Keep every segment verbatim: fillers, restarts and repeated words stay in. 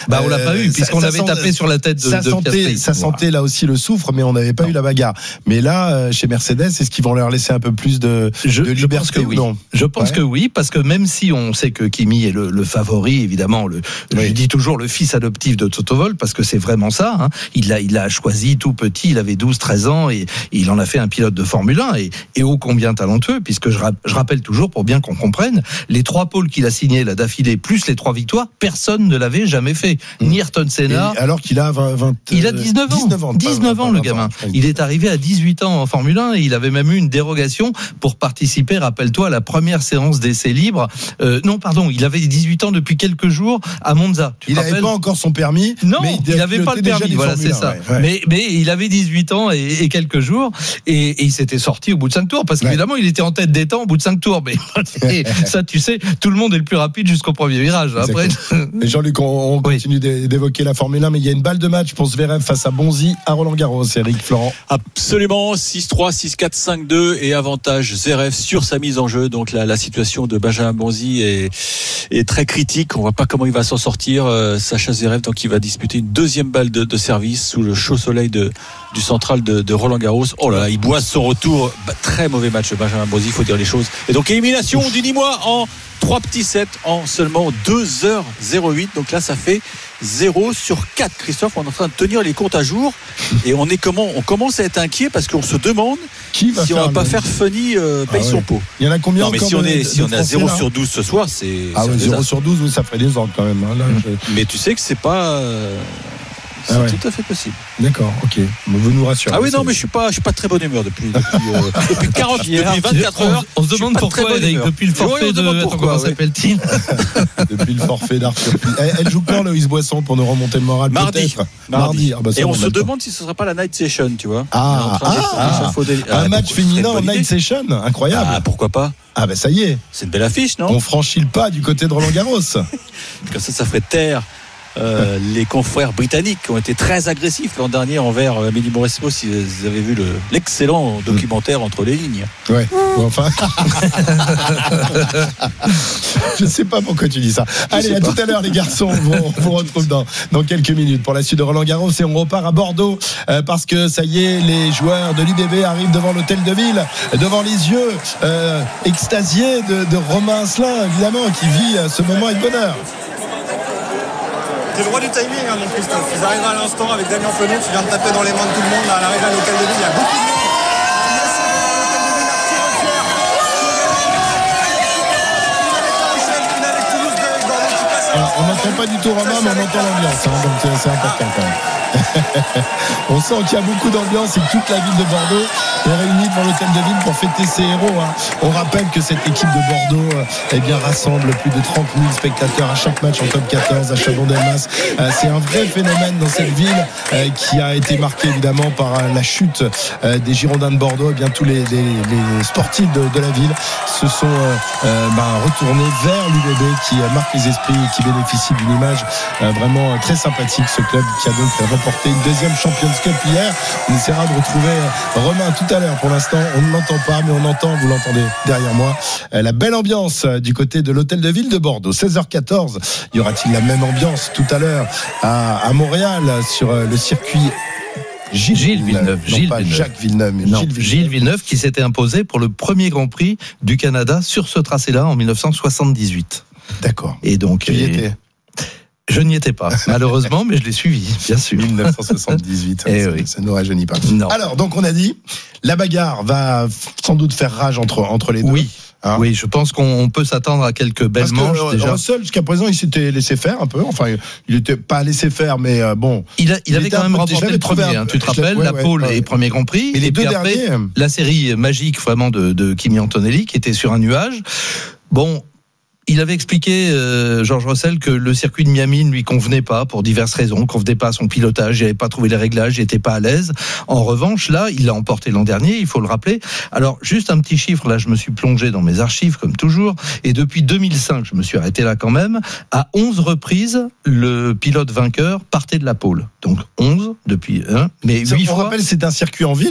Bah, on l'a pas eu, euh, puisqu'on ça, avait ça tapé sent, sur la tête de, ça de sentait, Piastri. ça sentait là aussi le soufre, mais on n'avait pas non. eu la bagarre. Mais là, chez Mercedes, est-ce qu'ils vont leur laisser un peu plus de, je, de liberté? Je pense que oui. Non je pense ouais. que oui, parce que même si on sait que Kimi est le, le favori, évidemment, le, oui. je dis toujours le fils adoptif de Toto Wolff, parce que c'est vraiment ça. Hein. Il l'a, il l'a choisi tout petit, il avait douze treize ans et, et il en a fait un pilote de Formule un et, et ô combien talentueux, puisque je, je rappelle toujours, pour bien qu'on comprenne, les trois pôles qu'il a signés là d'affilée, plus les trois victoires, personne ne l'avait jamais fait. Mmh. Ni Ayrton Senna. Et alors qu'il a vingt, vingt il a dix-neuf ans. dix-neuf ans, dix-neuf ans le gamin. Il est arrivé à dix-huit ans en Formule un et il avait même eu une dérogation pour participer, rappelle-toi, à la première séance d'essai libre. Euh, non, pardon, il avait dix-huit ans depuis quelques jours à Monza. Tu il n'avait pas encore son permis. Non, mais il n'avait pas le permis. Voilà, c'est ça. Ouais, ouais. Mais, mais il avait dix-huit ans et, et quelques jours et, et il s'était sorti au bout de cinq tours parce qu'évidemment, ouais. il était en tête des temps au bout de cinq tours. Mais ça, tu sais, tout le monde est le plus rapide jusqu'au premier virage. Après. Et Jean-Luc, on, on continue oui. d'évoquer la Formule un, mais il y a une balle de match pour Zverev face à Bonzi à Roland-Garros. Eric Florent. Absolument, six trois, six quatre, cinq deux et avantage Zverev sur sa mise en jeu. Donc la, la situation de Benjamin Bonzi est, est très critique. On ne voit pas comment il va s'en sortir. Euh, Sacha Zverev, donc il va disputer une deuxième balle de, de service sous le chaud soleil de, du central de, de Roland-Garros. Oh là là, il boit son retour. Bah, très mauvais match de Benjamin Bonzi, il faut dire les choses. Et donc élimination du Nîmois en trois petits sets en seulement deux heures zéro huit. Donc là, ça fait zéro sur quatre. Christophe, on est en train de tenir les comptes à jour et on est comment on commence à être inquiet parce qu'on se demande Qui va si on va pas faire Funny euh, paye ah ouais. son pot. Il y en a combien non, mais si on est si on est à zéro sur douze ce soir, c'est ah ouais, zéro sur douze, oui, ça ferait des ordres quand même. Hein, là, je... Mais tu sais que c'est pas euh... c'est ah ouais. tout à fait possible. D'accord, ok. Vous nous rassurez. Ah oui, non, mais je suis pas, je suis pas de très bonne humeur depuis, depuis, euh, depuis quarante, depuis vingt-quatre heures. On, on se demande pourquoi, Eric, depuis le forfait oui, de, pourquoi, comment ouais. s'appelle-t-il depuis le forfait d'Arthur. Elle, elle joue quand, Loïs Boisson, pour nous remonter le moral, mardi. peut-être Mardi. Ah bah et on se demande si ce sera pas la night session, tu vois. Ah, ah, ah un match féminin en night session, incroyable. Ah, pourquoi pas. Ah ben ça y est. C'est une belle affiche, non? On franchit le pas du côté de Roland-Garros. Comme ça, ça ferait taire Euh, les confrères britanniques qui ont été très agressifs l'an dernier envers euh, Amélie Mauresmo, si vous avez vu le, l'excellent documentaire mmh. Entre les lignes. Ouais, ou enfin. Je ne sais pas pourquoi tu dis ça. Je Allez, à pas. Tout à l'heure, les garçons. On vous retrouve dans, dans quelques minutes pour la suite de Roland-Garros et on repart à Bordeaux euh, parce que ça y est, les joueurs de l'U B B arrivent devant l'hôtel de ville, devant les yeux euh, extasiés de, de Romain Asselin, évidemment, qui vit euh, ce moment avec bonheur. C'est le roi du timing, hein, mon Christophe. Ils arrivent à l'instant avec Damien Penon qui vient de taper dans les mains de tout le monde là, à l'arrivée à l'hôtel de ville. Il y a beaucoup de monde. Alors, on n'entend pas du tout Romain, mais on entend l'ambiance, hein, donc c'est, c'est important quand même. On sent qu'il y a beaucoup d'ambiance et que toute la ville de Bordeaux est réunie devant l'hôtel de ville pour fêter ses héros. Hein. On rappelle que cette équipe de Bordeaux euh, eh bien, rassemble plus de trente mille spectateurs à chaque match en top quatorze à Chabon-Delmas. Euh, c'est un vrai phénomène dans cette ville euh, qui a été marquée évidemment par euh, la chute euh, des Girondins de Bordeaux. Eh bien, tous les, les, les sportifs de, de la ville se sont euh, euh, bah, retournés vers l'U B B qui euh, marque les esprits et qui bénéficie d'une image euh, vraiment euh, très sympathique. Ce club qui a donc euh, remporté une deuxième Champions Cup hier. On essaiera de retrouver Romain tout à l'heure. Pour l'instant, on ne l'entend pas, mais on entend, vous l'entendez derrière moi, la belle ambiance du côté de l'hôtel de ville de Bordeaux. seize heures quatorze, y aura-t-il la même ambiance tout à l'heure à, à Montréal sur le circuit Gilles, Gilles Villeneuve, non Gilles pas Villeneuve. Jacques Villeneuve, mais non, Gilles Villeneuve. Gilles Villeneuve qui s'était imposé pour le premier Grand Prix du Canada sur ce tracé-là en dix-neuf cent soixante-dix-huit. D'accord. Et donc, tu y étais? Je n'y étais pas, malheureusement, mais je l'ai suivi, bien sûr. dix-neuf cent soixante-dix-huit, eh ça, oui. ça nous rajeunit pas. Non. Alors, donc on a dit, la bagarre va sans doute faire rage entre, entre les deux. Oui. Hein, oui, je pense qu'on peut s'attendre à quelques belles parce manches que, déjà. Russell, jusqu'à présent, il s'était laissé faire un peu. Enfin, il n'était pas laissé faire, mais euh, bon. Il, a, il, il avait quand même remporté le premier, un, hein, tu te rappelles, ouais, la ouais, pole ouais. et premier Grand Prix. Mais les et deux puis après, derniers, la série magique vraiment de, de Kimi Antonelli qui était sur un nuage. Bon. Il avait expliqué, euh, George Russell, que le circuit de Miami ne lui convenait pas pour diverses raisons, convenait pas à son pilotage, il n'avait pas trouvé les réglages, il n'était pas à l'aise. En revanche, là, il l'a emporté l'an dernier, il faut le rappeler. Alors, juste un petit chiffre, là, je me suis plongé dans mes archives, comme toujours, et depuis deux mille cinq, je me suis arrêté là quand même, à onze reprises, le pilote vainqueur partait de la pole. Donc onze depuis un, mais huit fois. On rappelle, c'est un circuit en ville.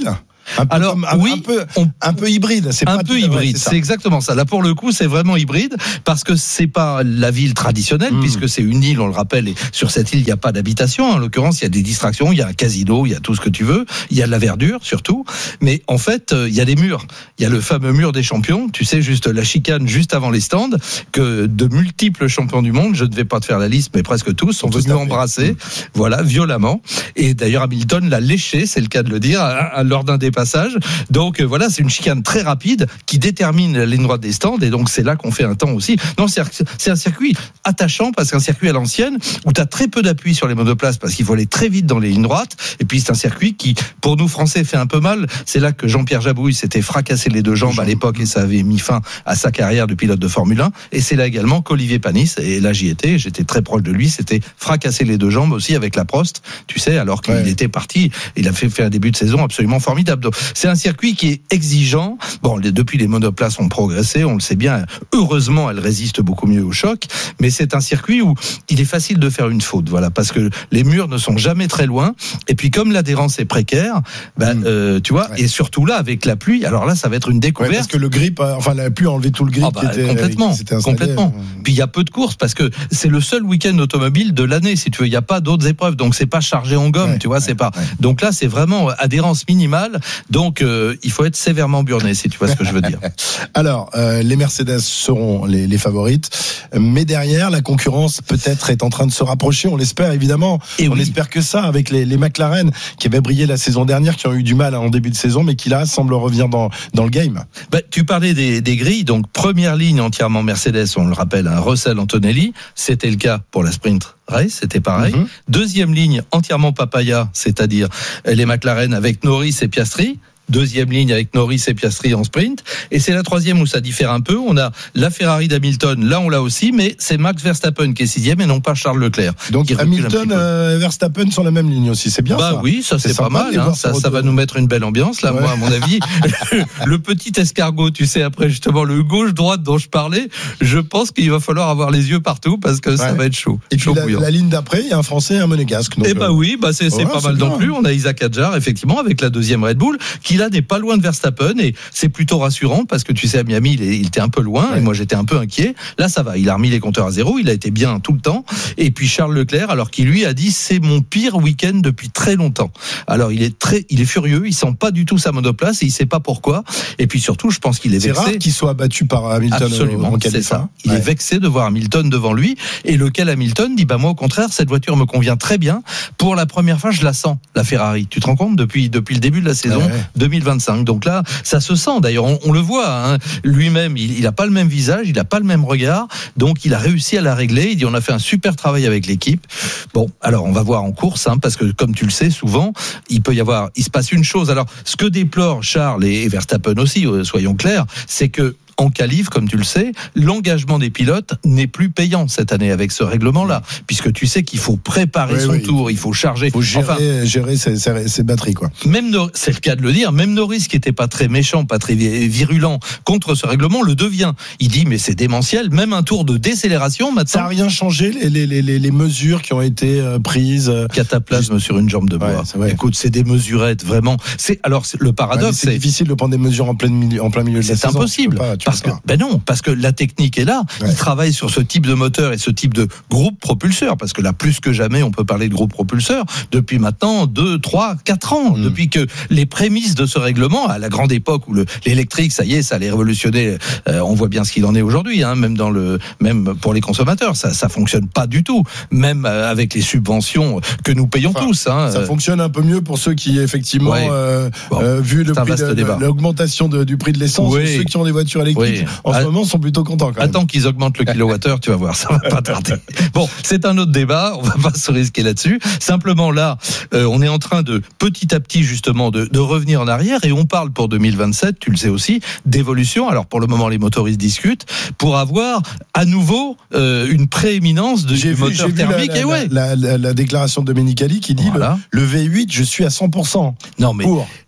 Un peu Alors comme, un, oui, un peu, on, un peu hybride. C'est un pas peu tout, hybride, ouais, c'est, c'est exactement ça. Là pour le coup, c'est vraiment hybride parce que c'est pas la ville traditionnelle mmh. puisque c'est une île, on le rappelle, et sur cette île il n'y a pas d'habitation. En l'occurrence, il y a des distractions, il y a un casino, il y a tout ce que tu veux, il y a de la verdure surtout. Mais en fait, il y a des murs. Il y a le fameux mur des champions. Tu sais, juste la chicane juste avant les stands que de multiples champions du monde, je ne vais pas te faire la liste, mais presque tous sont venus embrasser, mmh. voilà, violemment. Et d'ailleurs, Hamilton l'a léché, c'est le cas de le dire, à, à, lors d'un des passages. Donc voilà, c'est une chicane très rapide qui détermine la ligne droite des stands, et donc c'est là qu'on fait un temps aussi. Non, c'est, c'est un circuit attachant parce qu'un circuit à l'ancienne où tu as très peu d'appui sur les monoplaces parce qu'il faut aller très vite dans les lignes droites. Et puis c'est un circuit qui, pour nous Français, fait un peu mal. C'est là que Jean-Pierre Jabouille s'était fracassé les deux jambes à l'époque et ça avait mis fin à sa carrière de pilote de Formule un. Et c'est là également qu'Olivier Panis, et là j'y étais, j'étais très proche de lui, s'était fracassé les deux jambes aussi avec la Prost, tu sais, alors qu'il ouais. était parti. Il a fait, fait un début de saison absolument formidable. Donc, c'est un circuit qui est exigeant. Bon, les, depuis les monoplaces ont progressé, on le sait bien. Heureusement, elles résistent beaucoup mieux au choc. Mais c'est un circuit où il est facile de faire une faute, voilà, parce que les murs ne sont jamais très loin. Et puis, comme l'adhérence est précaire, ben, mmh. euh, tu vois, ouais. et surtout là, avec la pluie, alors là, ça va être une découverte. Ouais, parce que le grip, enfin, la pluie a enlevé tout le grip. Ah bah, qui était, complètement, qui installé, complètement. Euh... Puis il y a peu de courses parce que c'est le seul week-end automobile de l'année, si tu veux. Il n'y a pas d'autres épreuves, donc c'est pas chargé en gomme, ouais, tu vois, ouais, c'est pas. Ouais. Donc là, c'est vraiment adhérence minimale. Donc euh, il faut être sévèrement burné, si tu vois ce que je veux dire. Alors, euh, les Mercedes seront les, les favorites, mais derrière, la concurrence peut-être est en train de se rapprocher. On l'espère évidemment. Et on oui. espère que ça, avec les, les McLaren qui avaient brillé la saison dernière, qui ont eu du mal en début de saison, mais qui là semblent revenir dans dans le game. Bah, tu parlais des, des grilles, donc première ligne entièrement Mercedes, on le rappelle, un Russell Antonelli, c'était le cas pour la sprint race, c'était pareil. Mm-hmm. Deuxième ligne entièrement Papaya, c'est-à-dire les McLaren avec Norris et Piastri. Deuxième ligne avec Norris et Piastri en sprint. Et c'est la troisième où ça diffère un peu. On a la Ferrari d'Hamilton, là on l'a aussi, mais c'est Max Verstappen qui est sixième et non pas Charles Leclerc. Donc Hamilton et euh, Verstappen sur la même ligne aussi, c'est bien bah ça. Bah oui, ça c'est, c'est pas mal. Hein. Ça, ça va nous mettre une belle ambiance là, ouais. Moi à mon avis. Le petit escargot, tu sais, après justement le gauche-droite dont je parlais, je pense qu'il va falloir avoir les yeux partout parce que ouais. ça va être chaud. Et chaud puis la, la ligne d'après, il y a un Français et un Monégasque. Et bah oui, bah c'est, c'est ouais, pas c'est mal bien. Non plus. On a Isaac Hadjar, effectivement, avec la deuxième Red Bull, qui là n'est pas loin de Verstappen et c'est plutôt rassurant parce que tu sais à Miami il, est, il était un peu loin ouais. et moi j'étais un peu inquiet. Là ça va, il a remis les compteurs à zéro, il a été bien tout le temps. Et puis Charles Leclerc, alors qu'il lui a dit c'est mon pire week-end depuis très longtemps. Alors il est très, il est furieux, il sent pas du tout sa monoplace et il sait pas pourquoi. Et puis surtout je pense qu'il est c'est vexé. C'est rare qu'il soit battu par Hamilton. Absolument, en c'est ça. Il ouais. est vexé de voir Hamilton devant lui et lequel Hamilton dit bah moi au contraire cette voiture me convient très bien. Pour la première fois je la sens la Ferrari. Tu te rends compte depuis depuis le début de la saison ouais. deux mille vingt-cinq. Donc là ça se sent d'ailleurs, on, on le voit hein. Lui-même, il n'a pas le même visage, il n'a pas le même regard, donc il a réussi à la régler. Il dit on a fait un super travail avec l'équipe. Bon, alors on va voir en course, hein, parce que comme tu le sais, souvent il peut y avoir, il se passe une chose. Alors ce que déplorent Charles et Verstappen aussi, soyons clairs, c'est que en qualif, comme tu le sais, l'engagement des pilotes n'est plus payant cette année avec ce règlement-là, puisque tu sais qu'il faut préparer oui, son oui. tour, il faut charger, il faut gérer, enfin, gérer ses, ses, ses batteries, quoi. Même Nor- c'est le cas de le dire. Même Norris, qui était pas très méchant, pas très virulent contre ce règlement, le devient. Il dit mais c'est démentiel. Même un tour de décélération maintenant. Ça a rien changé les les les, les mesures qui ont été prises. Cataplasme juste... sur une jambe de bois. Ouais, Écoute, c'est des mesurettes vraiment. C'est alors c'est, le paradoxe. Ouais, c'est, c'est difficile de prendre des mesures en plein milieu, en plein milieu de la c'est saison. C'est impossible. Parce que, ben non, parce que la technique est là. Ouais. Ils travaillent sur ce type de moteur et ce type de groupe propulseur. Parce que là, plus que jamais, on peut parler de groupe propulseur depuis maintenant deux, trois, quatre ans. Mmh. Depuis que les prémices de ce règlement, à la grande époque où le, l'électrique, ça y est, ça allait révolutionner. Euh, on voit bien ce qu'il en est aujourd'hui, hein, même dans le, même pour les consommateurs, ça, ça fonctionne pas du tout. Même avec les subventions que nous payons enfin, tous. Hein, ça fonctionne un peu mieux pour ceux qui, effectivement, ouais. euh, bon, euh, vu le prix de, de, l'augmentation de, du prix de l'essence, oui. ceux qui ont des voitures électriques. Oui. En ce moment, sont plutôt contents. Quand même. Attends qu'ils augmentent le kilowattheure, tu vas voir, ça va pas tarder. Bon, c'est un autre débat, on va pas se risquer là-dessus. Simplement là, euh, on est en train de petit à petit justement de, de revenir en arrière et on parle pour deux mille vingt-sept, tu le sais aussi, d'évolution. Alors pour le moment, les motoristes discutent pour avoir à nouveau euh, une prééminence de j'ai du vu, moteur j'ai thermique. Vu la, et ouais. la, la, la, la déclaration de Domenicali qui dit voilà. le, le V huit, je suis à cent pour cent. Non mais pour.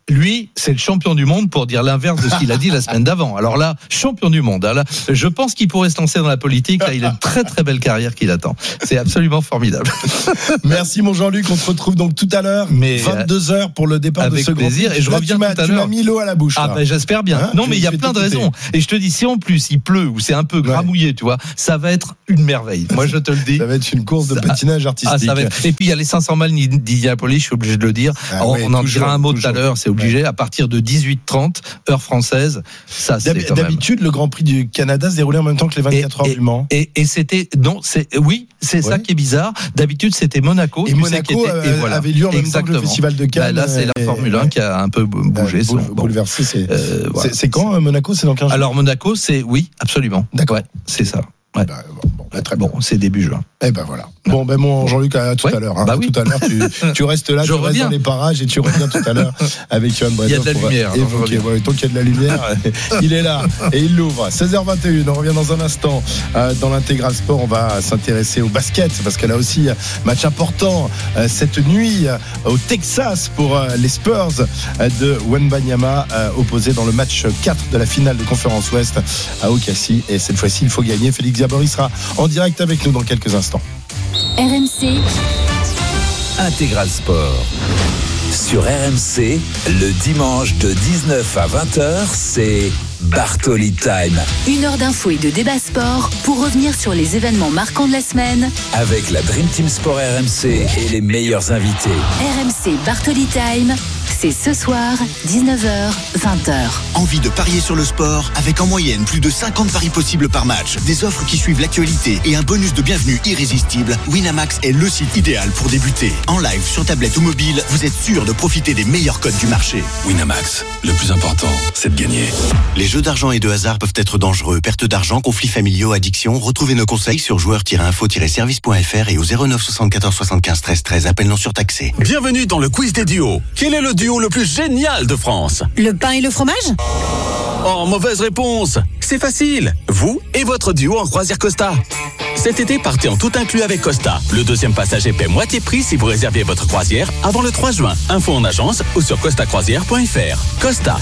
lui, c'est le champion du monde pour dire l'inverse de ce qu'il a dit la semaine d'avant. Alors là, champion du monde. Hein, là, je pense qu'il pourrait se lancer dans la politique. Là, il a une très très belle carrière qui l'attend. C'est absolument formidable. Merci mon Jean-Luc. On se retrouve donc tout à l'heure, mais vingt-deux heures pour le départ de ce plaisir. Grand Et je là, reviens tu tout à l'heure. Tu m'as mis l'eau à la bouche. Ah là. ben j'espère bien. Hein non mais il y a plein de raisons. Et je te dis, si en plus il pleut ou c'est un peu gramouillé, ouais. tu vois, ça va être une merveille. Moi je te le dis. Ça va être une course de ça... patinage artistique. Ah, ça va être... Et puis il y a les cinq cents miles d'Indianapolis, je suis obligé de le dire. Ah, on ouais, en toujours, dira un mot toujours. Tout à l'heure, c'est obligé. Ouais. À partir de dix-huit trente heure française, ça c'est D'hab- quand même. D'habitude, le Grand Prix du Canada se déroulait en même temps que les vingt-quatre heures du Mans. Et, et c'était non, c'est oui, c'est ouais. ça qui est bizarre. D'habitude, c'était Monaco. Et Monaco était, et voilà. avait lieu en Exactement. même temps que le Festival de Cannes. Bah là, c'est la Formule un qui a un peu bougé. Boule, bon. Bouleversé. C'est, euh, voilà. c'est, c'est quand Monaco? C'est dans quinze jours. Alors Monaco, c'est oui, absolument. D'accord. Ouais, c'est ça. Ouais. Bah, bon, bon, bah, très bon, c'est début juin. Eh ben voilà. Bon ben mon Jean-Luc à tout ouais. à l'heure. Hein. Bah oui. Tout à l'heure, tu, tu restes là, je tu reviens. restes dans les parages et tu reviens tout à l'heure avec Johan Bredov. Il y a de la lumière. Évoquer. Ouais, tant qu'il y a de la lumière, il est là et il l'ouvre. seize heures vingt et une. On revient dans un instant euh, dans l'intégral sport. On va s'intéresser au basket parce qu'elle a aussi match important euh, cette nuit euh, au Texas pour euh, les Spurs euh, de Wembanyama euh, opposés dans le match quatre de la finale de Conférence Ouest à O K C. Et cette fois-ci, il faut gagner. Félix Gabory sera en direct avec nous dans quelques instants. R M C Intégral Sport. Sur R M C, le dimanche de dix-neuf à vingt heures, c'est Bartoli Time. Une heure d'infos et de débat sport pour revenir sur les événements marquants de la semaine. Avec la Dream Team Sport R M C et les meilleurs invités. R M C Bartoli Time, c'est ce soir, dix-neuf heures, vingt heures. Envie de parier sur le sport avec en moyenne plus de cinquante paris possibles par match, des offres qui suivent l'actualité et un bonus de bienvenue irrésistible. Winamax est le site idéal pour débuter. En live, sur tablette ou mobile, vous êtes sûr de profiter des meilleurs codes du marché. Winamax, le plus important, c'est de gagner. Les jeux d'argent et de hasard peuvent être dangereux. Perte d'argent, conflits familiaux, addiction. Retrouvez nos conseils sur joueurs tiret info tiret service point f r et au zéro neuf soixante-quatorze soixante-quinze treize treize. Appel non surtaxé. Bienvenue dans le quiz des duos. Quel est le duo le plus génial de France? Le pain et le fromage? Oh, mauvaise réponse. C'est facile. Vous et votre duo en croisière Costa. Cet été, partez en tout inclus avec Costa. Le deuxième passager paie moitié prix si vous réservez votre croisière avant le trois juin. Info en agence ou sur costa croisière point f r. Costa.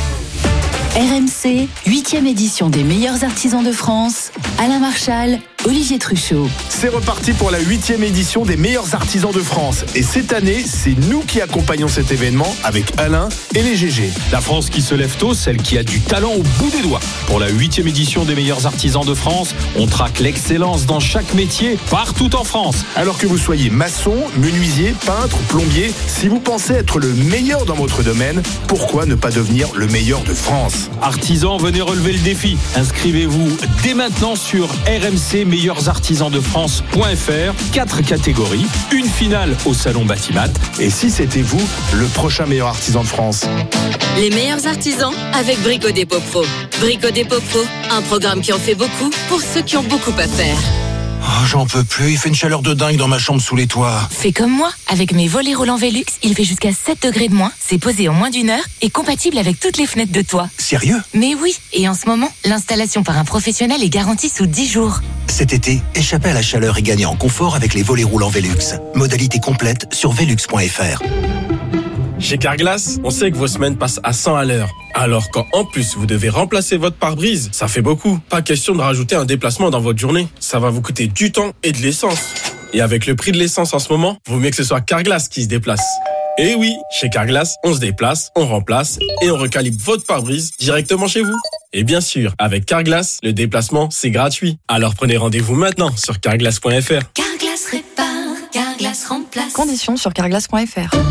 R M C, huitième édition des meilleurs artisans de France. Alain Marchal, Olivier Truchot. C'est reparti pour la huitième édition des meilleurs artisans de France. Et cette année, c'est nous qui accompagnons cet événement avec Alain et les G G. La France qui se lève tôt, celle qui a du talent au bout des doigts. Pour la huitième édition des meilleurs artisans de France, on traque l'excellence dans chaque métier, partout en France. Alors que vous soyez maçon, menuisier, peintre, plombier, si vous pensez être le meilleur dans votre domaine, pourquoi ne pas devenir le meilleur de France? Artisans, venez relever le défi. Inscrivez-vous dès maintenant sur R M C meilleurs artisans de France point f r. Quatre catégories, une finale au salon Batimat. Et si c'était vous, le prochain meilleur artisan de France? Les meilleurs artisans avec Brico Dépôt Pro. Brico Dépôt Pro, un programme qui en fait beaucoup pour ceux qui ont beaucoup à faire. Oh, j'en peux plus, il fait une chaleur de dingue dans ma chambre sous les toits. Fais comme moi, avec mes volets roulants Velux, il fait jusqu'à sept degrés de moins, c'est posé en moins d'une heure et compatible avec toutes les fenêtres de toit. Sérieux? Mais oui, et en ce moment, l'installation par un professionnel est garantie sous dix jours. Cet été, échappez à la chaleur et gagnez en confort avec les volets roulants Velux. Modalité complète sur velux point f r. Chez Carglass, on sait que vos semaines passent à cent à l'heure. Alors quand en plus vous devez remplacer votre pare-brise, ça fait beaucoup. Pas question de rajouter un déplacement dans votre journée. Ça va vous coûter du temps et de l'essence. Et avec le prix de l'essence en ce moment, vaut mieux que ce soit Carglass qui se déplace. Et oui, chez Carglass, on se déplace, on remplace et on recalibre votre pare-brise directement chez vous. Et bien sûr, avec Carglass, le déplacement, c'est gratuit. Alors prenez rendez-vous maintenant sur carglass point f r. Carglass répare, Carglass remplace. Conditions sur carglass point f r.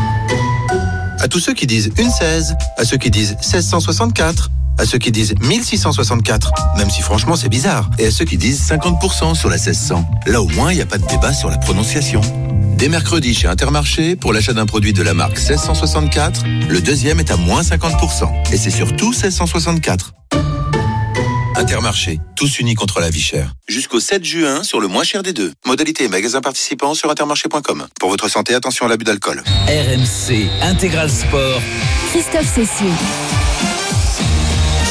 À tous ceux qui disent une seize, à ceux qui disent seize cent soixante-quatre, à ceux qui disent mille six cent soixante-quatre, même si franchement c'est bizarre, et à ceux qui disent cinquante pour cent sur la seize cents. Là au moins, il n'y a pas de débat sur la prononciation. Dès mercredi chez Intermarché, pour l'achat d'un produit de la marque seize cent soixante-quatre, le deuxième est à moins cinquante pour cent. Et c'est surtout seize cent soixante-quatre. Intermarché, tous unis contre la vie chère. Jusqu'au sept juin sur le moins cher des deux. Modalité et magasin participants sur intermarché point com. Pour votre santé, attention à l'abus d'alcool. R M C Intégral Sport. Christophe Cessieux.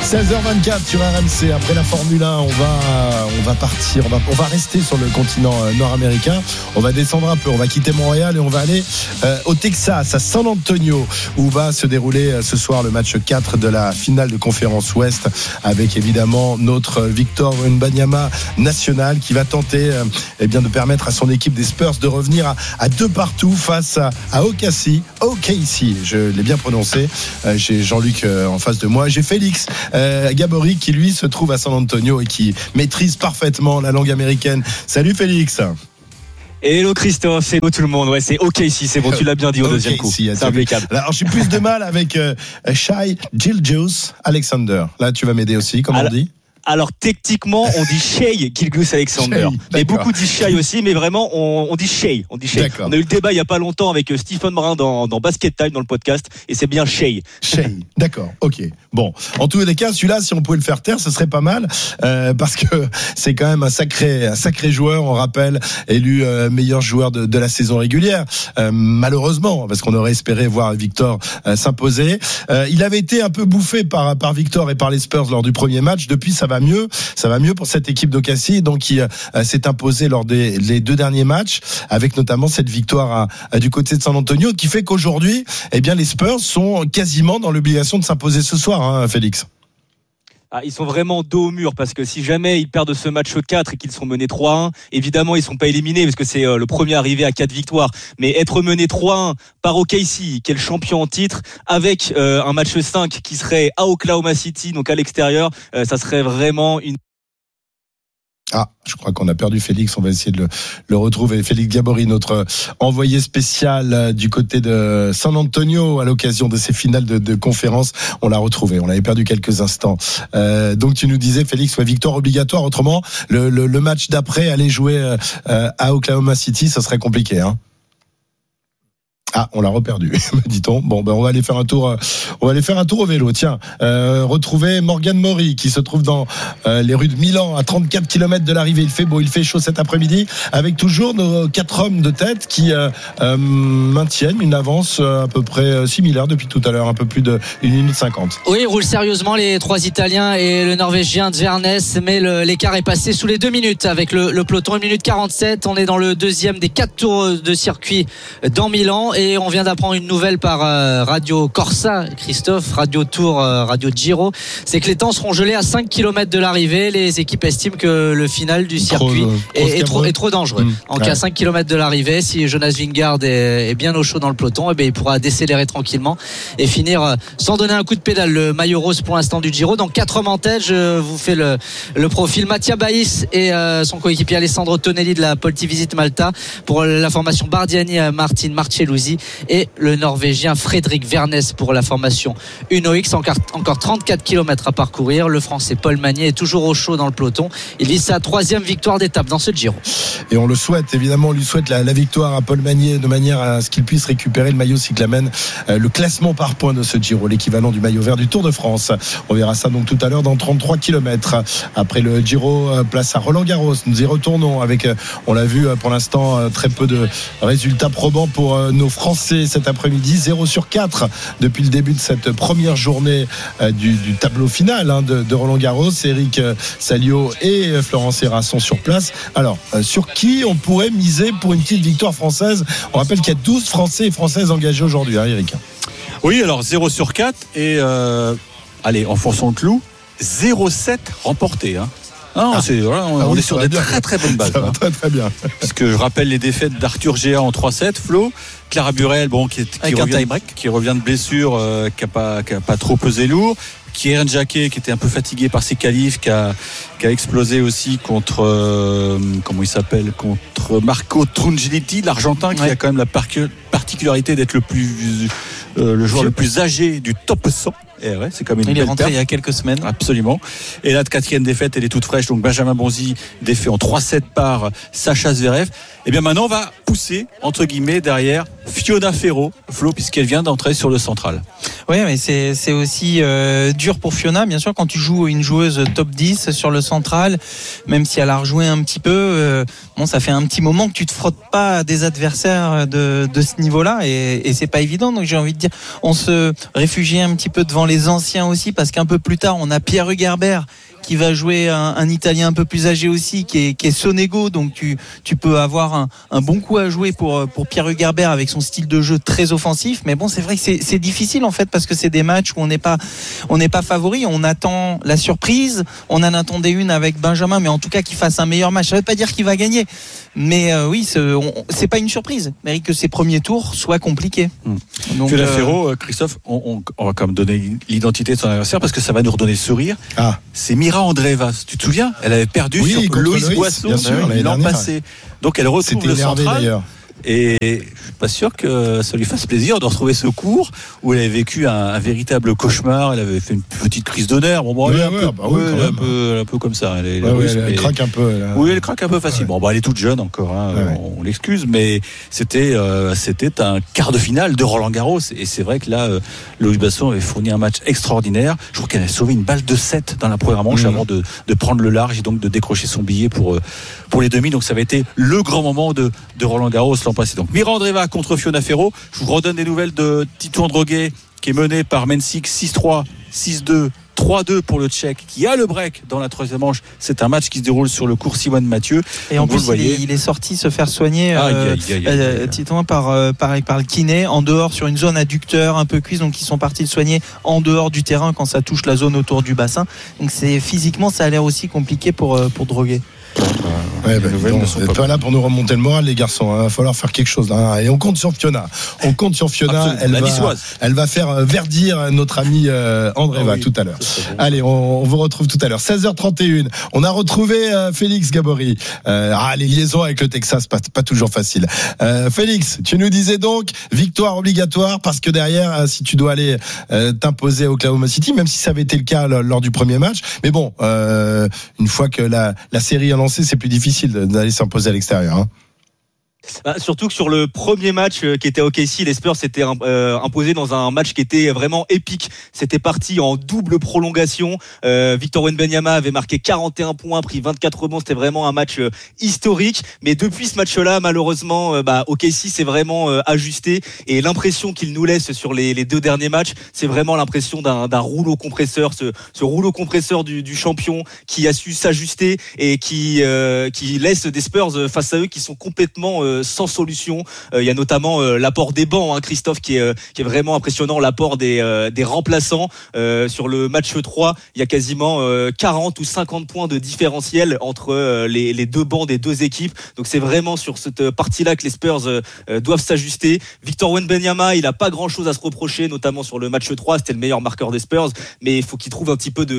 seize heures vingt-quatre sur R M C. Après la Formule un, on va, on va partir, on va, on va rester sur le continent nord-américain. On va descendre un peu, on va quitter Montréal et on va aller euh, au Texas, à San Antonio, où va se dérouler euh, ce soir le match quatre de la finale de conférence Ouest, avec évidemment notre Victor Wembanyama national qui va tenter euh, eh bien, de permettre à son équipe des Spurs de revenir à, à deux partout face à, à O K C. O K C, je l'ai bien prononcé. Euh, j'ai Jean-Luc euh, en face de moi. J'ai Félix euh, Gabory qui lui se trouve à San Antonio et qui maîtrise parfaitement la langue américaine. Salut Félix. Hello Christophe, hello tout le monde. Ouais, c'est OK ici, c'est bon, tu l'as bien dit au deuxième okay, coup. Si, c'est impeccable. Alors j'ai plus de mal avec euh, Shai Gilgeous-Alexander. Là, tu vas m'aider aussi, comment Alors, on dit? Alors techniquement on dit Shai Gilgeous-Alexander, mais beaucoup disent Shai aussi, mais vraiment on, on dit Shai, on dit Shai. On a eu le débat il y a pas longtemps avec Stephen Brun dans, dans Basket Time dans le podcast, et c'est bien Shai. Shai, d'accord, ok. Bon, en tous les cas, celui-là, si on pouvait le faire taire, ce serait pas mal, euh, parce que c'est quand même un sacré, un sacré joueur. On rappelle, élu euh, meilleur joueur de, de la saison régulière. Euh, malheureusement, parce qu'on aurait espéré voir Victor euh, s'imposer. Euh, il avait été un peu bouffé par par Victor et par les Spurs lors du premier match. Depuis, ça va mieux, ça va mieux pour cette équipe d'O K C, donc qui euh, s'est imposé lors des les deux derniers matchs, avec notamment cette victoire à, à, du côté de San Antonio, qui fait qu'aujourd'hui, eh bien, les Spurs sont quasiment dans l'obligation de s'imposer ce soir, hein, Félix. Ah, ils sont vraiment dos au mur, parce que si jamais ils perdent ce match quatre et qu'ils sont menés trois un, évidemment ils ne sont pas éliminés parce que c'est euh, le premier arrivé à quatre victoires, mais être mené trois un par O K C qui est le champion en titre, avec euh, un match cinq qui serait à Oklahoma City, donc à l'extérieur, euh, ça serait vraiment une... Ah, je crois qu'on a perdu Félix, on va essayer de le, le retrouver. Félix Gabory, notre envoyé spécial du côté de San Antonio à l'occasion de ces finales de, de conférence. On l'a retrouvé, on l'avait perdu quelques instants. Euh, donc tu nous disais, Félix, ouais, victoire obligatoire, autrement le, le, le match d'après, aller jouer euh, à Oklahoma City, ça serait compliqué, hein. Ah, on l'a reperdu, me dit-on. Bon, ben on va aller faire un tour. Euh, on va aller faire un tour au vélo. Tiens, euh, retrouver Morgan Maury qui se trouve dans euh, les rues de Milan, à trente-quatre kilomètres de l'arrivée. Il fait beau, il fait chaud cet après-midi, avec toujours nos quatre hommes de tête qui euh, euh, maintiennent une avance à peu près similaire depuis tout à l'heure, un peu plus de une minute cinquante. Oui, ils roulent sérieusement les trois Italiens et le Norvégien Dvernes, mais le, l'écart est passé sous les deux minutes avec le, le peloton. Une minute quarante-sept. On est dans le deuxième des quatre tours de circuit dans Milan. Et on vient d'apprendre une nouvelle par euh, Radio Corsa, Christophe, Radio Tour, euh, Radio Giro, c'est que les temps seront gelés à cinq kilomètres de l'arrivée. Les équipes estiment que le final du circuit trop, est, est, trop, est trop dangereux. Mmh. Donc ouais. À cinq kilomètres de l'arrivée, si Jonas Vingegaard est, est bien au chaud dans le peloton, eh bien, il pourra décélérer tranquillement et finir euh, sans donner un coup de pédale. Le maillot rose pour l'instant du Giro. Donc quatre hommes en tête, je vous fais le, le profil. Mattia Baïs et euh, son coéquipier Alessandro Tonelli de la Poltivisit Malta. Pour la formation Bardiani, Martin Marcelluzzi, et le Norvégien Frédéric Vernes pour la formation Uno X. Encore, encore trente-quatre kilomètres à parcourir. Le Français Paul Magnier est toujours au chaud dans le peloton. Il vise sa troisième victoire d'étape dans ce Giro. Et on le souhaite, évidemment, on lui souhaite la, la victoire à Paul Magnier de manière à ce qu'il puisse récupérer le maillot cyclamen, euh, le classement par points de ce Giro, l'équivalent du maillot vert du Tour de France. On verra ça donc tout à l'heure dans trente-trois kilomètres. Après le Giro, euh, place à Roland-Garros. Nous y retournons avec, euh, on l'a vu euh, pour l'instant, euh, très peu de résultats probants pour euh, nos Français cet après-midi. Zéro sur quatre depuis le début de cette première journée euh, du, du tableau final hein, de, de Roland-Garros. Eric euh, Salio et euh, Florence Serra sont sur place. Alors, euh, sur qui on pourrait miser pour une petite victoire française? On rappelle qu'il y a douze Français et Françaises engagés aujourd'hui, hein, Eric. Oui, alors zéro sur quatre et euh, allez, enfonçons le clou, zéro sept remporté. Hein. Non, ah. c'est, voilà, on, ah oui, on est sur des bien. très très bonnes bases. Ça va très très bien. Parce que je rappelle les défaites d'Arthur Géa en trois sept, Flo, Clara Burel, bon, qui, est, qui, revient, qui revient de blessure, euh, qui n'a pas, qui a pas trop pesé lourd. Kieran Jacquet, qui était un peu fatigué par ses qualifs, qui a, qui a explosé aussi contre, euh, comment il s'appelle, contre Marco Trungelliti, l'Argentin, qui ouais. a quand même la par- particularité d'être le plus, euh, le joueur le plus âgé du top cent. Et ouais, c'est comme une il est rentré perte. Il y a quelques semaines. Absolument. Et la quatrième défaite, elle est toute fraîche. Donc Benjamin Bonzi défait en trois sept par Sacha Zverev. Et bien maintenant, on va pousser, entre guillemets, derrière Fiona Ferro, Flo, puisqu'elle vient d'entrer sur le central. Oui, mais c'est, c'est aussi euh, dur pour Fiona, bien sûr, quand tu joues une joueuse top dix sur le central, même si elle a rejoué un petit peu, euh, bon, ça fait un petit moment que tu te frottes pas à des adversaires de, de ce niveau-là, et, et c'est pas évident. Donc j'ai envie de dire, on se réfugie un petit peu devant les anciens aussi, parce qu'un peu plus tard, on a Pierre Hugerbert qui va jouer un, un Italien un peu plus âgé aussi, qui est, qui est Sonego. Donc tu, tu peux avoir un, un bon coup à jouer pour, pour Pierre Hugerbert avec son style de jeu très offensif. Mais bon, c'est vrai que c'est, c'est difficile en fait, parce que c'est des matchs où on n'est pas, on n'est pas favori. On attend la surprise. On en attendait une avec Benjamin, mais en tout cas qu'il fasse un meilleur match. Ça veut pas dire qu'il va gagner. Mais euh, oui, c'est, on, c'est pas une surprise. Mais que ses premiers tours soient compliqués. Mmh. Donc, Fiona euh... Ferro, Christophe, on, on, on va quand même donner l'identité de son adversaire, parce que ça va nous redonner sourire. Ah. C'est Mira Andreeva, tu te souviens? Elle avait perdu oui, sur Loïs Boisseau l'an passé. Donc elle retrouve C'était le énervé, central. D'ailleurs. Et je suis pas sûr que ça lui fasse plaisir de retrouver ce cours où elle avait vécu un, un véritable cauchemar. Elle avait fait une petite crise d'honneur. Bon, bon, oui, elle est un, oui, peu, bah oui, ouais, un, peu, un peu comme ça. Elle, est, ouais, russe, ouais, elle mais... craque un peu. Là. Oui, elle craque un peu facilement. Ouais. Bon, elle est toute jeune encore. Hein, ouais, ouais. On, on l'excuse, mais c'était, euh, c'était un quart de finale de Roland Garros. Et c'est vrai que là, euh, Loïs Boisseau avait fourni un match extraordinaire. Je crois qu'elle a sauvé une balle de sept dans la première manche mmh. avant de, de prendre le large et donc de décrocher son billet pour, euh, pour les demi. Donc ça avait été le grand moment de, de Roland Garros l'an passé. Donc Mira Andreeva contre Fiona Ferro. Je vous redonne des nouvelles de Tito Androguet, qui est mené par Mensik six trois, six deux, trois deux pour le Tchèque, qui a le break dans la troisième manche. C'est un match qui se déroule sur le cours Simone Mathieu. Et en plus, il est, il est sorti se faire soigner euh, euh, Tito par, euh, par, par le kiné, en dehors sur une zone adducteur un peu cuisse. Donc ils sont partis le soigner en dehors du terrain quand ça touche la zone autour du bassin. Donc c'est, physiquement, ça a l'air aussi compliqué pour, pour Droguet. Ouais, bah, donc, vous n'êtes pas là pour nous remonter le moral, les garçons. Il hein. va falloir faire quelque chose. Hein. Et on compte sur Fiona. On compte sur Fiona. Elle va, elle va faire verdir notre ami euh, Andreeva oh oui, tout à l'heure. Bon. Allez, on, on vous retrouve tout à l'heure. seize heures trente et une. On a retrouvé euh, Félix Gabory. Euh, ah, les liaisons avec le Texas, pas, pas toujours facile. Euh, Félix, tu nous disais donc victoire obligatoire, parce que derrière, si tu dois aller euh, t'imposer à Oklahoma City, même si ça avait été le cas lors du premier match, mais bon, euh, une fois que la, la série a lancé, c'est plus difficile d'aller s'imposer à l'extérieur. Hein. Bah, surtout que sur le premier match euh, qui était à O K C, les Spurs s'étaient euh, imposés dans un match qui était vraiment épique. C'était parti en double prolongation. Euh, Victor Wembanyama avait marqué quarante et un points, pris vingt-quatre rebonds. C'était vraiment un match euh, historique. Mais depuis ce match-là, malheureusement, euh, bah, O K C s'est vraiment euh, ajusté. Et l'impression qu'il nous laisse sur les, les deux derniers matchs, c'est vraiment l'impression d'un, d'un rouleau compresseur. Ce, ce rouleau compresseur du, du champion qui a su s'ajuster et qui, euh, qui laisse des Spurs face à eux qui sont complètement euh, sans solution. Il euh, y a notamment euh, l'apport des bancs, hein, Christophe, qui est, euh, qui est vraiment impressionnant, l'apport des, euh, des remplaçants. Euh, sur le match trois, il y a quasiment euh, quarante ou cinquante points de différentiel entre euh, les, les deux bancs des deux équipes. Donc c'est vraiment sur cette partie-là que les Spurs euh, doivent s'ajuster. Victor Wembanyama, il n'a pas grand-chose à se reprocher, notamment sur le match trois, c'était le meilleur marqueur des Spurs, mais il faut qu'il trouve un petit peu de...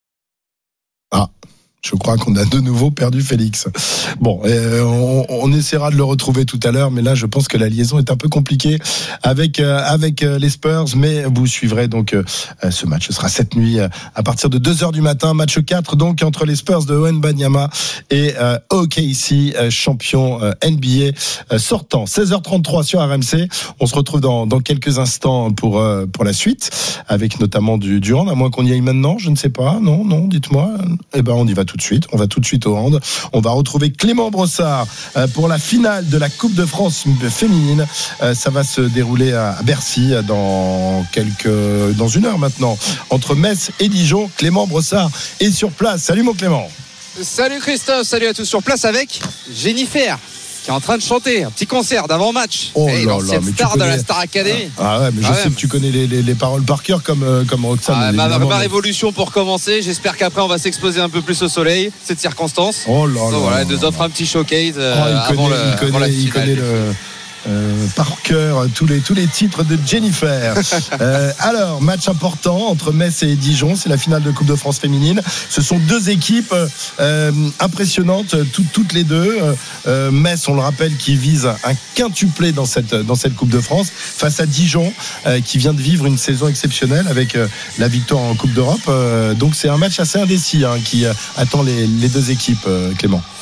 Ah. Je crois qu'on a de nouveau perdu Félix. Bon, euh, on, on essaiera de le retrouver tout à l'heure, mais là, je pense que la liaison est un peu compliquée avec euh, avec euh, les Spurs. Mais vous suivrez donc euh, ce match. Ce sera cette nuit euh, à partir de deux heures du matin, match quatre donc entre les Spurs de Wembanyama et euh, O K C, euh, champion euh, N B A euh, sortant. seize heures trente-trois sur R M C. On se retrouve dans dans quelques instants pour euh, pour la suite, avec notamment du du hand. À moins qu'on y aille maintenant, je ne sais pas. Non, non, dites-moi. Eh ben, on y va tout de suite. On va tout de suite au hand. On va retrouver Clément Brossard pour la finale de la Coupe de France féminine. Ça va se dérouler à Bercy dans quelques, dans une heure maintenant, entre Metz et Dijon. Clément Brossard est sur place. Salut mon Clément. Salut Christophe, salut à tous, sur place avec Jennifer, qui est en train de chanter un petit concert d'avant-match. Oh hey, là là, mais star connais... de la Star Academy. Ah ouais, mais je ah sais ouais. que tu connais les, les, les paroles par cœur comme, comme Roxane. Ah, ma, ma révolution pour commencer. J'espère qu'après on va s'exposer un peu plus au soleil, cette circonstance. Oh là Donc, là. Voilà, elle nous offre un petit showcase euh, oh, il avant, connaît, le, il connaît, avant la finale. Il connaît le... Euh, par cœur tous les tous les titres de Jennifer. euh, alors match important entre Metz et Dijon, c'est la finale de Coupe de France féminine. Ce sont deux équipes euh, impressionnantes, tout, toutes les deux. Euh, Metz, on le rappelle, qui vise un quintuplé dans cette dans cette Coupe de France face à Dijon, euh, qui vient de vivre une saison exceptionnelle avec euh, la victoire en Coupe d'Europe. Euh, donc c'est un match assez indécis hein, qui euh, attend les, les deux équipes, euh, Clément.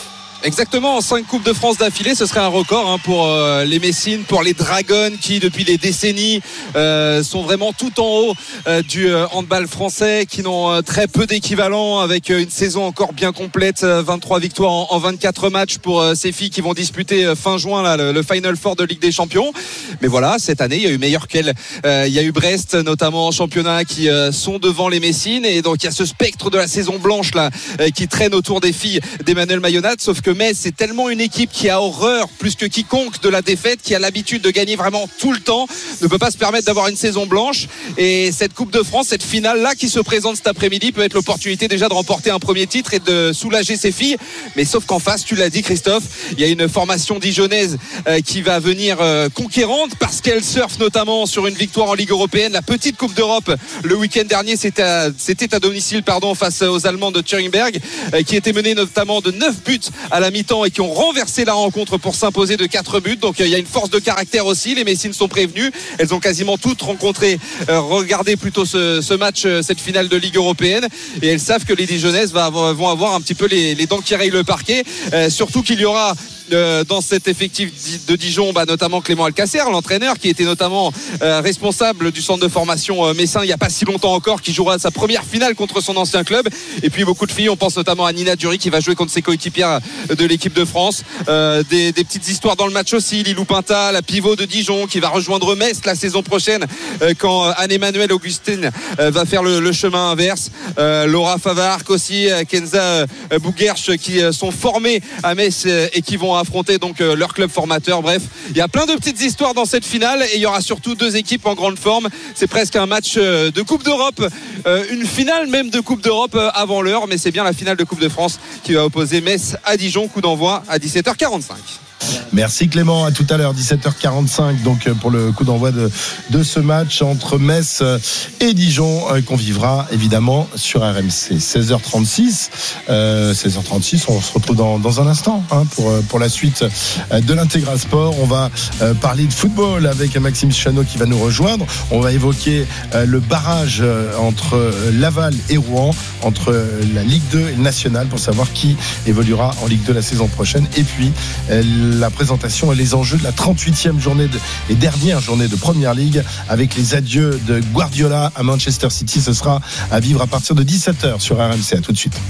Exactement, cinq Coupes de France d'affilée, ce serait un record hein, pour euh, les Messines, pour les Dragons qui depuis des décennies euh, sont vraiment tout en haut euh, du euh, handball français, qui n'ont euh, très peu d'équivalents, avec euh, une saison encore bien complète, euh, vingt-trois victoires en, en vingt-quatre matchs pour euh, ces filles qui vont disputer euh, fin juin là, le, le Final Four de Ligue des Champions. Mais voilà, cette année il y a eu meilleur qu'elle, euh, il y a eu Brest notamment en championnat qui euh, sont devant les Messines, et donc il y a ce spectre de la saison blanche là euh, qui traîne autour des filles d'Emmanuel Mayonnat, sauf que Metz c'est tellement une équipe qui a horreur plus que quiconque de la défaite, qui a l'habitude de gagner vraiment tout le temps, ne peut pas se permettre d'avoir une saison blanche, et cette Coupe de France, cette finale là qui se présente cet après-midi peut être l'opportunité déjà de remporter un premier titre et de soulager ses filles. Mais sauf qu'en face, tu l'as dit Christophe, il y a une formation dijonnaise euh, qui va venir euh, conquérante, parce qu'elle surfe notamment sur une victoire en Ligue européenne, la petite Coupe d'Europe le week-end dernier, c'était à, c'était à domicile pardon, face aux Allemands de Thurinberg, euh, qui étaient menés notamment de neuf buts à la mi-temps et qui ont renversé la rencontre pour s'imposer de quatre buts. Donc il y a une force de caractère aussi, les Messines sont prévenues, elles ont quasiment toutes rencontré euh, regardé plutôt ce, ce match, euh, cette finale de Ligue européenne, et elles savent que les Dijonnaises va avoir, vont avoir un petit peu les, les dents qui rayent le parquet, euh, surtout qu'il y aura Euh, dans cet effectif de Dijon bah, notamment Clément Alcacer, l'entraîneur qui était notamment euh, responsable du centre de formation euh, messin il n'y a pas si longtemps encore, qui jouera sa première finale contre son ancien club. Et puis beaucoup de filles, on pense notamment à Nina Dury qui va jouer contre ses coéquipières de l'équipe de France. euh, des, des petites histoires dans le match aussi, Lilou Pinta, la pivot de Dijon, qui va rejoindre Metz la saison prochaine euh, quand Anne-Emmanuelle Augustine euh, va faire le, le chemin inverse. euh, Laura Favarc aussi, euh, Kenza euh, Bouguerche, qui euh, sont formés à Metz euh, et qui vont affronter donc euh, leur club formateur. Bref, il y a plein de petites histoires dans cette finale, et il y aura surtout deux équipes en grande forme. C'est presque un match euh, de Coupe d'Europe, euh, une finale même de Coupe d'Europe euh, avant l'heure, mais c'est bien la finale de Coupe de France qui va opposer Metz à Dijon. Coup d'envoi à dix-sept heures quarante-cinq. Merci Clément, à tout à l'heure, dix-sept heures quarante-cinq donc pour le coup d'envoi de, de ce match entre Metz et Dijon, euh, qu'on vivra évidemment sur R M C. seize heures trente-six, euh, seize heures trente-six, on se retrouve dans, dans un instant hein, pour, pour la suite de l'Intégral Sport. On va euh, parler de football avec Maxime Chanot qui va nous rejoindre. On va évoquer euh, le barrage euh, entre Laval et Rouen, entre euh, la Ligue deux et le National, pour savoir qui évoluera en Ligue deux la saison prochaine. Et puis euh, la présentation et les enjeux de la trente-huitième journée de, et dernière journée de Première Ligue, avec les adieux de Guardiola à Manchester City. Ce sera à vivre à partir de dix-sept heures sur R M C. À tout de suite.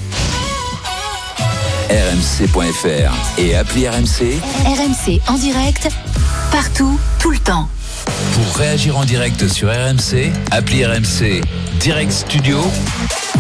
R M C point F R et appli R M C. R M C en direct, partout, tout le temps. Pour réagir en direct sur R M C, appli R M C Direct Studio